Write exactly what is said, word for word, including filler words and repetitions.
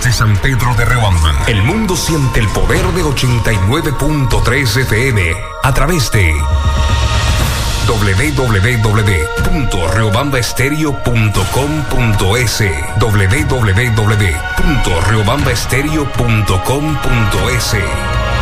desde San Pedro de Riobamba. El mundo siente el poder de ochenta y nueve punto tres F M a través de doble u doble u doble u punto riobamba estéreo punto com punto es, doble u doble u doble u punto riobamba estéreo punto com punto es.